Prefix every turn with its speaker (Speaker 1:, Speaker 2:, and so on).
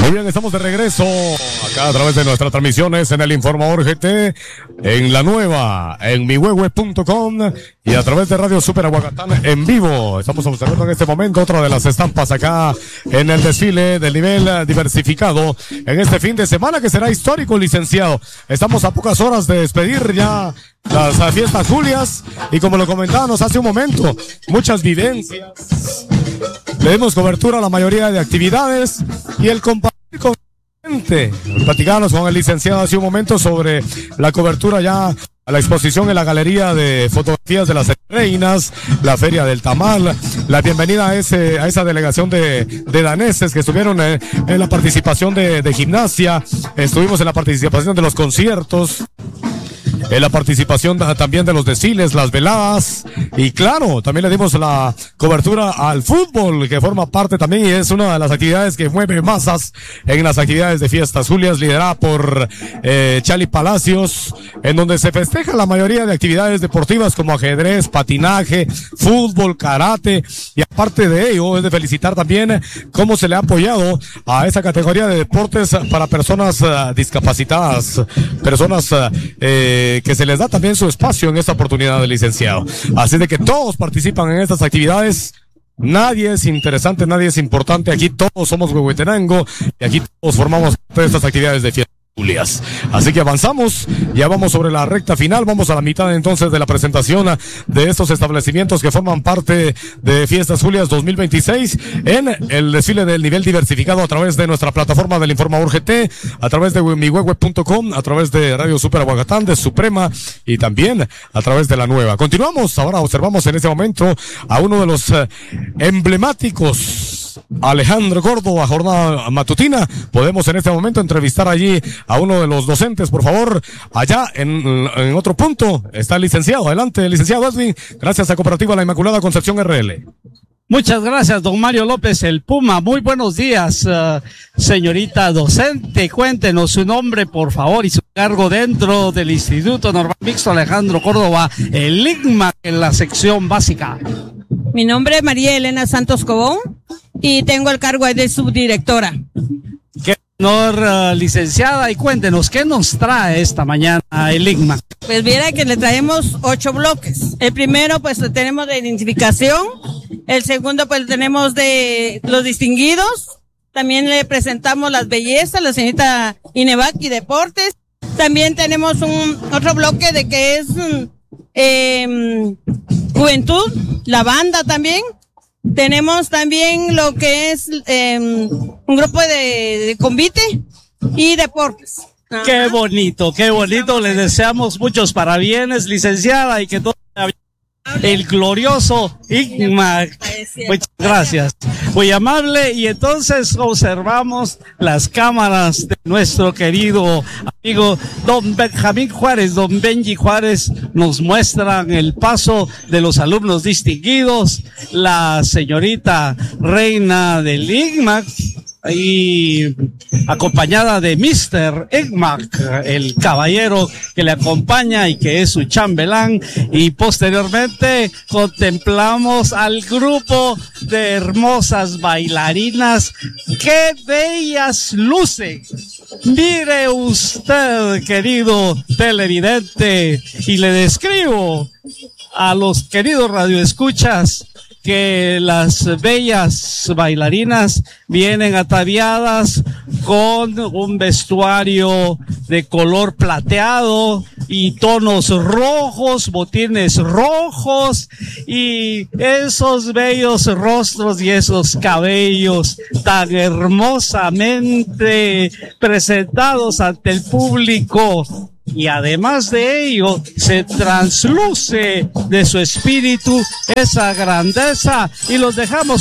Speaker 1: Muy bien, estamos de regreso acá a través de nuestras transmisiones en el Informador GT, en la nueva, en mihuehue.com y a través de Radio Super Aguacatán en vivo. Estamos observando en este momento otra de las estampas acá en el desfile del nivel diversificado en este fin de semana que será histórico, licenciado. Estamos a pocas horas de despedir ya las fiestas julias y como lo comentábamos hace un momento, muchas vivencias. Le dimos cobertura a la mayoría de actividades y el compartir con gente. Platicábamos con el licenciado hace un momento sobre la cobertura ya a la exposición en la galería de fotografías de las reinas, la feria del tamal, la bienvenida a esa delegación de daneses que estuvieron en la participación de gimnasia, estuvimos en la participación de los conciertos, en la participación también de los desfiles, las veladas y claro, también le dimos la cobertura al fútbol que forma parte también y es una de las actividades que mueve masas en las actividades de fiestas julias liderada por Chali Palacios, en donde se festeja la mayoría de actividades deportivas como ajedrez, patinaje, fútbol, karate y aparte de ello es de felicitar también cómo se le ha apoyado a esa categoría de deportes para personas discapacitadas, personas que se les da también su espacio en esta oportunidad de licenciado. Así de que todos participan en estas actividades. Nadie es interesante, nadie es importante. Aquí todos somos Huehuetenango y aquí todos formamos parte de estas actividades de fiesta julias. Así que avanzamos, ya vamos sobre la recta final, vamos a la mitad entonces de la presentación de estos establecimientos que forman parte de Fiestas Julias 2026 en el desfile del nivel diversificado a través de nuestra plataforma del Informador GT, a través de mihuehue.com, a través de Radio Super Aguacatán, de Suprema y también a través de la nueva. Continuamos, ahora observamos en este momento a uno de los emblemáticos Alejandro Córdoba, jornada matutina. Podemos en este momento entrevistar allí a uno de los docentes, por favor. Allá en otro punto está el licenciado. Adelante, licenciado Edwin. Gracias a Cooperativa La Inmaculada Concepción RL.
Speaker 2: Muchas gracias, don Mario López, el Puma. Muy buenos días, señorita docente. Cuéntenos su nombre, por favor, y su cargo dentro del Instituto Normal Mixto Alejandro Córdoba, el IGMAC en la sección básica.
Speaker 3: Mi nombre es María Elena Santos Cobón y tengo el cargo de subdirectora.
Speaker 2: Qué honor, licenciada, y cuéntenos, ¿qué nos trae esta mañana el IGMAC?
Speaker 3: Pues viera que le traemos 8 bloques. El primero, pues tenemos de identificación. El segundo, pues tenemos de los distinguidos. También le presentamos las bellezas, la señorita Inevac y deportes. También tenemos otro bloque de que es juventud, la banda también. Tenemos también lo que es un grupo de convite y deportes. Ajá.
Speaker 2: Qué bonito, qué bonito. Les deseamos muchos parabienes, licenciada, y que todo el glorioso IGMAC. Muchas gracias. Muy amable. Y entonces observamos las cámaras de nuestro querido amigo don Benjamín Juárez, don Benji Juárez. Nos muestran el paso de los alumnos distinguidos, la señorita reina del IGMAC y acompañada de Mr. IGMAC, el caballero que le acompaña y que es su chambelán, y posteriormente contemplamos al grupo de hermosas bailarinas. ¡Qué bellas lucen! Mire usted, querido televidente, y le describo a los queridos radioescuchas que las bellas bailarinas vienen ataviadas con un vestuario de color plateado y tonos rojos, botines rojos, y esos bellos rostros y esos cabellos tan hermosamente presentados ante el público. Y además de ello, se transluce de su espíritu esa grandeza, y los dejamos